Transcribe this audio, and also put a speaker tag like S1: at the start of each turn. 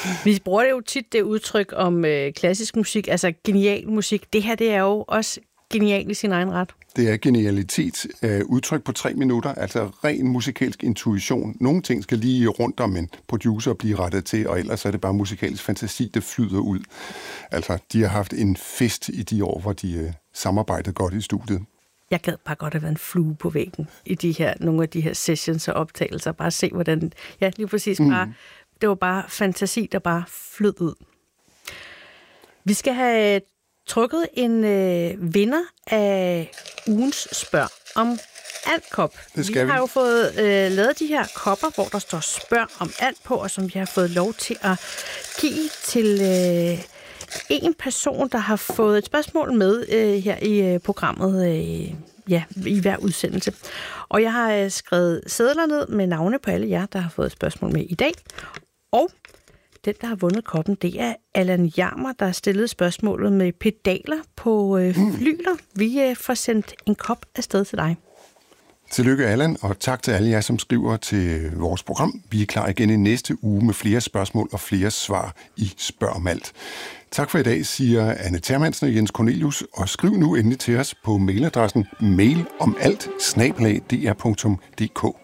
S1: Vi bruger det jo tit, det udtryk om klassisk musik, altså genial musik. Det her, det er jo også genial i sin egen ret.
S2: Det er genialitet, udtryk på 3 minutter, altså ren musikalsk intuition. Nogle ting skal lige rundt om en producer og blive rettet til, og ellers er det bare musikalsk fantasi, der flyder ud. Altså, de har haft en fest i de år, hvor de samarbejdede godt i studiet.
S1: Jeg gad bare godt at være en flue på væggen i nogle af de her sessions og optagelser. Bare se, hvordan... Ja, lige præcis. Det var bare fantasi, der bare flød ud. Vi skal have trukket en vinder af ugens spørg om alt-kop. Vi har jo fået lavet de her kopper, hvor der står spørg om alt på, og som vi har fået lov til at give til en person, der har fået et spørgsmål med her i programmet, i hver udsendelse. Og jeg har skrevet sedler ned med navne på alle jer, der har fået et spørgsmål med i dag. Og den, der har vundet koppen, det er Allan Jarmer, der har stillet spørgsmålet med pedaler på flyler. Vi får sendt en kop afsted til dig.
S2: Tillykke, Allan, og tak til alle jer, som skriver til vores program. Vi er klar igen i næste uge med flere spørgsmål og flere svar i Spørg om alt. Tak for i dag, siger Anne Termansen og Jens Cornelius, og skriv nu endelig til os på mailadressen mailomalt@dr.dk.